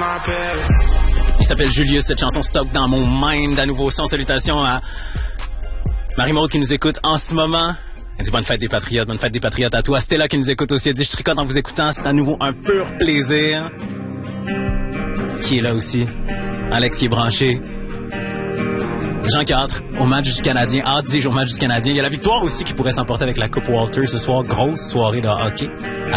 Il s'appelle Julius, cette chanson stock dans mon mind à nouveau son. Salutations à Marie-Maude qui nous écoute en ce moment. Elle dit bonne fête des patriotes à toi. Stella qui nous écoute aussi, elle dit je tricote en vous écoutant, c'est à nouveau un pur plaisir. Qui est là aussi? Alex qui est branché. Jean 4 au match du Canadien. Ah, dis-je au match du Canadien. Il y a la victoire aussi qui pourrait s'emporter avec la Coupe Walter ce soir. Grosse soirée de hockey.